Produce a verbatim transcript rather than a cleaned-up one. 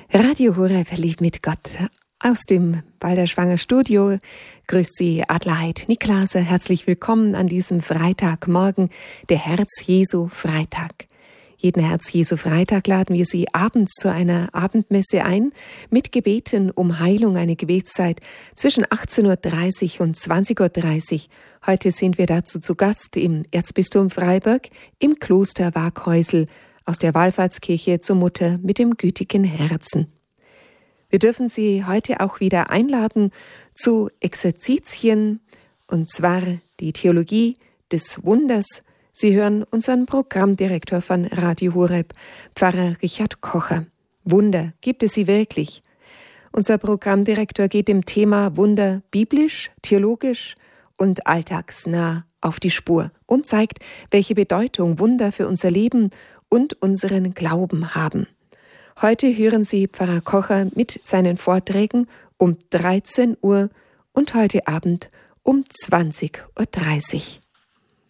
Radio Horeb, verliebt mit Gott. Aus dem Balderschwanger Studio grüßt Sie Adelheid Niklase. Herzlich willkommen an diesem Freitagmorgen, der Herz Jesu Freitag. Jeden Herz Jesu Freitag laden wir Sie abends zu einer Abendmesse ein, mit Gebeten um Heilung, eine Gebetszeit zwischen achtzehn Uhr dreißig und zwanzig Uhr dreißig. Heute sind wir dazu zu Gast im Erzbistum Freiburg, im Kloster Waghäusel, aus der Wallfahrtskirche zur Mutter mit dem gütigen Herzen. Wir dürfen Sie heute auch wieder einladen zu Exerzitien, und zwar die Theologie des Wunders. Sie hören unseren Programmdirektor von Radio Horeb, Pfarrer Richard Kocher. Wunder, gibt es sie wirklich? Unser Programmdirektor geht dem Thema Wunder biblisch, theologisch und alltagsnah auf die Spur und zeigt, welche Bedeutung Wunder für unser Leben und unseren Glauben haben. Heute hören Sie Pfarrer Kocher mit seinen Vorträgen um dreizehn Uhr und heute Abend um zwanzig Uhr dreißig.